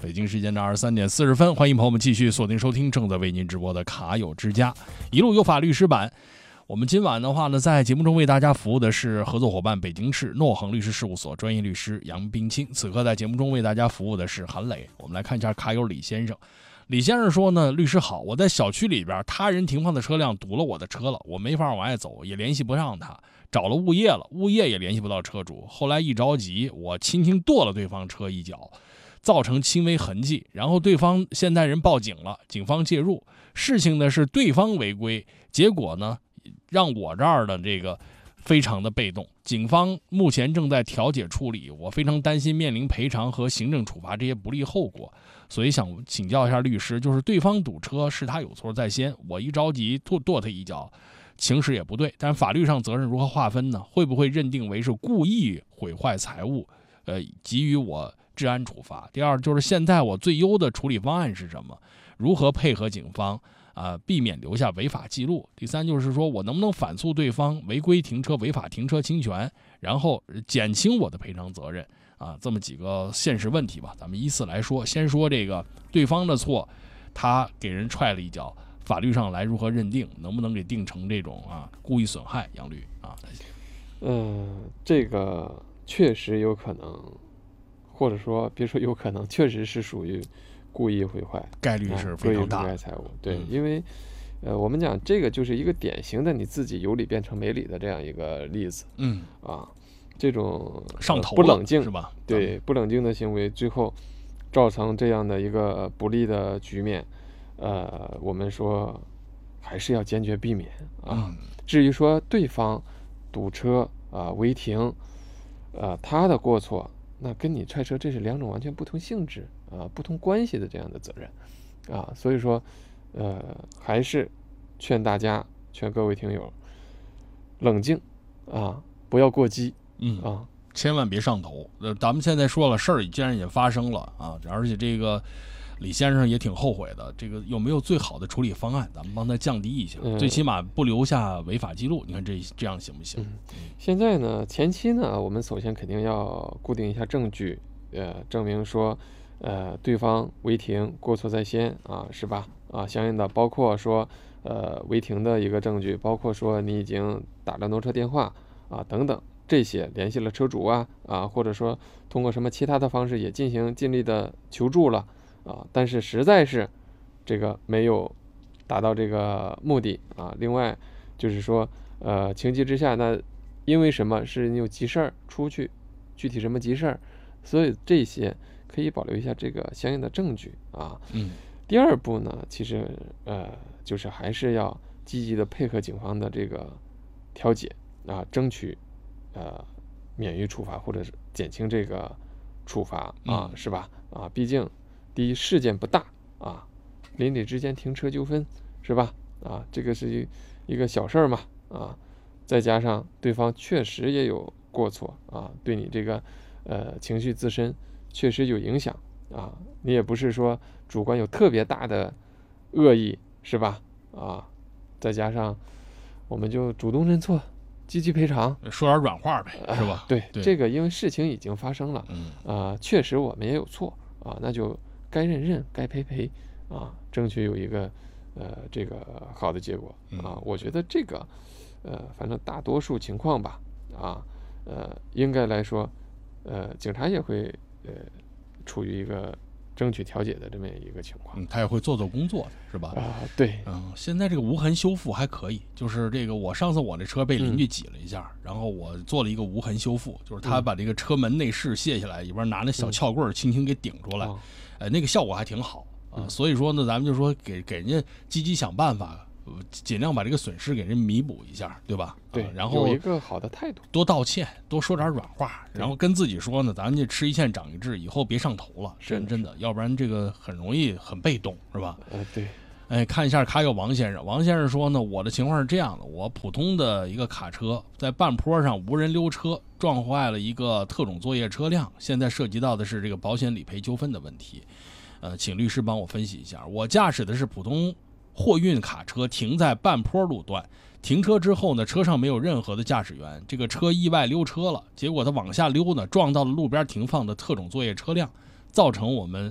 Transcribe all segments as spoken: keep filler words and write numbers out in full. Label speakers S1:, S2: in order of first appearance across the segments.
S1: 北京时间的二十三点四十分，欢迎朋友们继续锁定收听正在为您直播的卡友之家一路有法律师版。我们今晚的话呢，在节目中为大家服务的是合作伙伴北京市诺恒律师事务所专业律师杨冰清。此刻在节目中为大家服务的是韩磊。我们来看一下卡友李先生。李先生说呢，律师好，我在小区里边他人停放的车辆堵了我的车了，我没法往外走，也联系不上他，找了物业了，物业也联系不到车主。后来一着急，我轻轻跺了对方车一脚，造成轻微痕迹，然后对方现代人报警了，警方介入。事情呢是对方违规，结果呢让我这儿的这个非常的被动，警方目前正在调解处理，我非常担心面临赔偿和行政处罚这些不利后果，所以想请教一下律师，就是对方堵车是他有错在先，我一着急跺跺他一脚，情势也不对，但法律上责任如何划分呢？会不会认定为是故意毁坏财物，呃，给予我治安处罚？第二就是现在我最优的处理方案是什么？如何配合警方啊、呃，避免留下违法记录？第三就是说我能不能反诉对方违规停车、违法停车侵权，然后减轻我的赔偿责任啊？这么几个现实问题吧，咱们依次来说。先说这个对方的错，他给人踹了一脚，法律上来如何认定？能不能给定成这种啊故意损害？杨律啊，
S2: 嗯、呃，这个确实有可能，或者说别说有可能，确实是属于故意毁坏，
S1: 概率是非常大。
S2: 故意毁坏财物，对，
S1: 嗯、
S2: 因为，呃，我们讲这个就是一个典型的你自己由理变成没理的这样一个例子。
S1: 嗯
S2: 啊，这种
S1: 上头、
S2: 呃、不冷静
S1: 是吧？
S2: 对，不冷静的行为，最后造成这样的一个不利的局面，呃，我们说还是要坚决避免啊。
S1: 嗯、
S2: 至于说对方堵车啊、违停，呃，他的过错，那跟你踹车这是两种完全不同性质啊、不同关系的这样的责任啊，所以说，呃，还是劝大家，劝各位听友冷静啊，不要过激，
S1: 嗯
S2: 啊，
S1: 千万别上头。呃，咱们现在说了，事儿既然也发生了啊，而且这个李先生也挺后悔的，这个有没有最好的处理方案？咱们帮他降低一下，
S2: 嗯、
S1: 最起码不留下违法记录。你看这这样行不行？
S2: 嗯，现在呢，前期呢，我们首先肯定要固定一下证据，呃，证明说，呃，对方违停过错在先啊，是吧？啊，相应的包括说，呃，违停的一个证据，包括说你已经打了挪车电话啊等等，这些联系了车主啊啊，或者说通过什么其他的方式也进行尽力的求助了啊，但是实在是这个没有达到这个目的啊。另外就是说，呃，情急之下，那因为什么是你有急事儿出去，具体什么急事儿，所以这些可以保留一下这个相应的证据啊。
S1: 嗯。
S2: 第二步呢，其实呃，就是还是要积极的配合警方的这个调解啊，争取呃免于处罚或者是减轻这个处罚啊，
S1: 嗯、
S2: 是吧？啊，毕竟第一事件不大啊，邻里之间停车纠纷是吧？啊，这个是一一个小事儿嘛啊，再加上对方确实也有过错啊，对你这个呃情绪自身确实有影响啊，你也不是说主观有特别大的恶意是吧？啊，再加上我们就主动认错，积极赔偿，
S1: 说点软话呗，是吧？
S2: 呃、对,
S1: 对，
S2: 这个因为事情已经发生了，
S1: 嗯
S2: 啊、呃，确实我们也有错啊，那就该认认，该赔赔啊，争取有一个呃这个好的结果啊。
S1: 嗯、
S2: 我觉得这个呃，反正大多数情况吧，啊，呃，应该来说，呃，警察也会呃处于一个争取调解的这么一个情况，
S1: 嗯，他也会做做工作的，是吧？
S2: 啊、呃，对，
S1: 嗯，现在这个无痕修复还可以，就是这个我上次我这车被邻居挤了一下，嗯、然后我做了一个无痕修复，就是他把这个车门内饰卸下来，里边拿那小撬棍轻轻给顶出来，嗯、呃，那个效果还挺好啊。
S2: 嗯、
S1: 所以说呢，咱们就说给给人家积极想办法。尽量把这个损失给人弥补一下，对吧？
S2: 对，
S1: 啊、然后
S2: 有一个好的态度，
S1: 多道歉，多说点软话，然后跟自己说呢，咱们这吃一堑长一智，以后别上头了，真真的，要不然这个很容易很被动，是吧？
S2: 呃，对。
S1: 哎，看一下卡友王先生，王先生说呢，我的情况是这样的，我普通的一个卡车在半坡上无人溜车，撞坏了一个特种作业车辆，现在涉及到的是这个保险理赔纠纷的问题，呃，请律师帮我分析一下，我驾驶的是普通货运卡车，停在半坡路段，停车之后呢，车上没有任何的驾驶员，这个车意外溜车了，结果他往下溜呢，撞到了路边停放的特种作业车辆，造成我们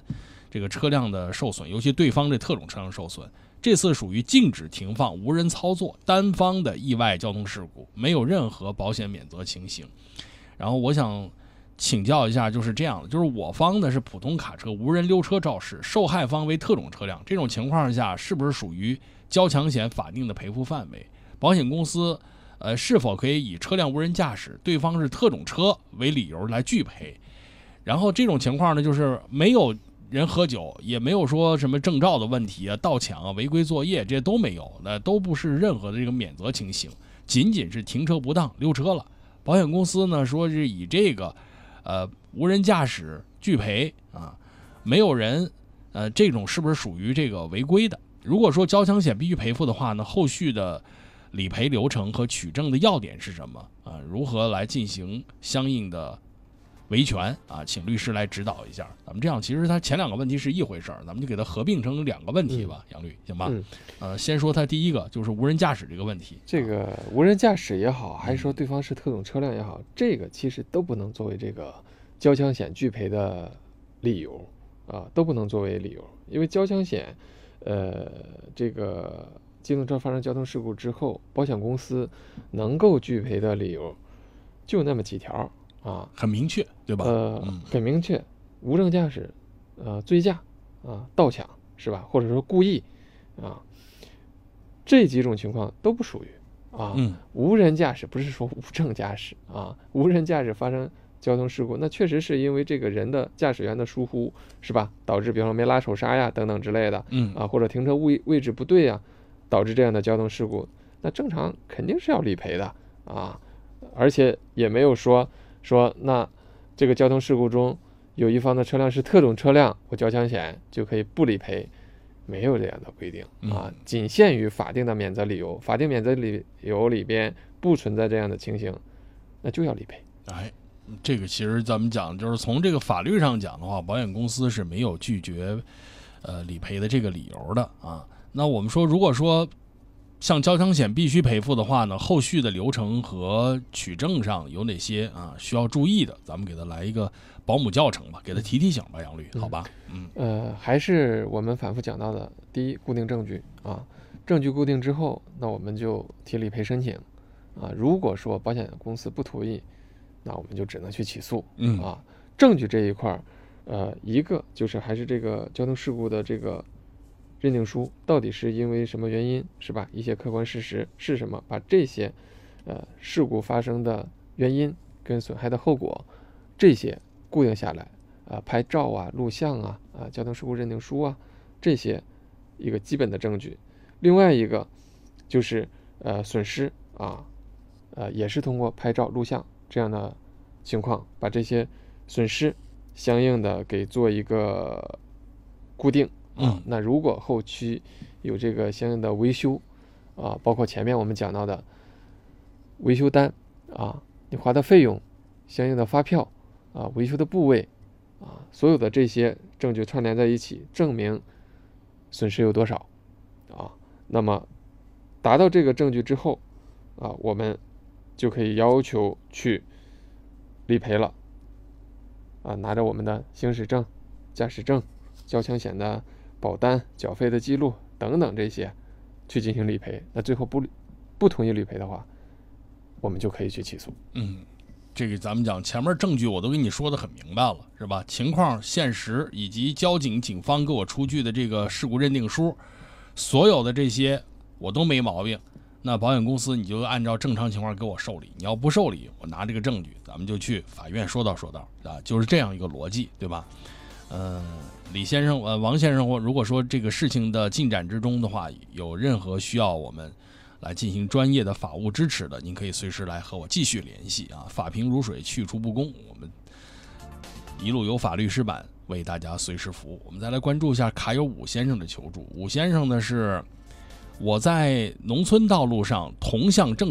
S1: 这个车辆的受损，尤其对方这特种车辆受损。这次属于禁止停放、无人操作、单方的意外交通事故，没有任何保险免责情形。然后我想请教一下，就是这样的，就是我方的是普通卡车，无人溜车肇事，受害方为特种车辆，这种情况下是不是属于交强险法定的赔付范围？保险公司呃是否可以以车辆无人驾驶，对方是特种车为理由来拒赔？然后这种情况呢，就是没有人喝酒，也没有说什么证照的问题啊、盗抢啊、违规作业，这些都没有，那都不是任何的这个免责情形，仅仅是停车不当溜车了。保险公司呢说是以这个呃无人驾驶拒赔啊，没有人呃这种是不是属于这个违规的？如果说交强险必须赔付的话呢，后续的理赔流程和取证的要点是什么啊？如何来进行相应的维权啊，请律师来指导一下。咱们这样，其实他前两个问题是一回事儿，咱们就给它合并成两个问题吧，杨律，行吧？
S2: 嗯，
S1: 呃，先说他第一个，就是无人驾驶这个问题。
S2: 这个无人驾驶也好，还是说对方是特种车辆也好，这个其实都不能作为这个交强险拒赔的理由啊，都不能作为理由，因为交强险，呃，这个机动车发生交通事故之后，保险公司能够拒赔的理由就那么几条。啊，
S1: 很明确，对吧？
S2: 呃，
S1: 嗯、
S2: 很明确，无证驾驶，呃，醉驾，啊，盗抢，是吧？或者说故意，啊，这几种情况都不属于啊。
S1: 嗯、
S2: 无人驾驶不是说无证驾驶啊，无人驾驶发生交通事故，那确实是因为这个人的驾驶员的疏忽，是吧？导致比方说没拉手刹呀等等之类的，
S1: 嗯
S2: 啊，或者停车位位置不对呀，导致这样的交通事故，那正常肯定是要理赔的啊，而且也没有说。说那这个交通事故中有一方的车辆是特种车辆，我交强险就可以不理赔，没有这样的规定啊，仅限于法定的免责理由，法定免责理由里边不存在这样的情形，那就要理赔。
S1: 哎，这个其实咱们讲，就是从这个法律上讲的话，保险公司是没有拒绝呃理赔的这个理由的啊。那我们说，如果说像交强险必须赔付的话呢，后续的流程和取证上有哪些啊需要注意的？咱们给他来一个保姆教程吧，给他提提醒吧，杨律，好吧？
S2: 嗯，呃，还是我们反复讲到的，第一，固定证据啊，证据固定之后，那我们就提理赔申请啊。如果说保险公司不同意，那我们就只能去起诉。
S1: 嗯
S2: 啊，证据这一块儿，呃，一个就是还是这个交通事故的这个认定书到底是因为什么原因，是吧？一些客观事实是什么？把这些，呃，事故发生的原因跟损害的后果，这些固定下来，啊、呃，拍照啊、录像啊、啊、呃、交通事故认定书啊，这些一个基本的证据。另外一个就是呃损失啊，呃也是通过拍照、录像这样的情况，把这些损失相应的给做一个固定。啊，那如果后期有这个相应的维修啊，包括前面我们讲到的维修单啊，你花的费用、相应的发票啊、维修的部位啊，所有的这些证据串联在一起，证明损失有多少啊，那么达到这个证据之后啊，我们就可以要求去理赔了啊，拿着我们的行驶证、驾驶证、交强险的保单、缴费的记录等等这些去进行理赔。那最后不不同意理赔的话，我们就可以去起诉。
S1: 嗯，这个咱们讲前面证据我都跟你说的很明白了，是吧？情况、现实以及交警、警方给我出具的这个事故认定书，所有的这些我都没毛病。那保险公司你就按照正常情况给我受理，你要不受理，我拿这个证据，咱们就去法院说道说道啊，就是这样一个逻辑，对吧？嗯、呃，李先生，呃，王先生，如果说这个事情的进展之中的话，有任何需要我们来进行专业的法务支持的，您可以随时来和我继续联系啊。法平如水，去除不公，我们一路有法律师版为大家随时服务。我们再来关注一下卡友武先生的求助。武先生呢是我在农村道路上同向正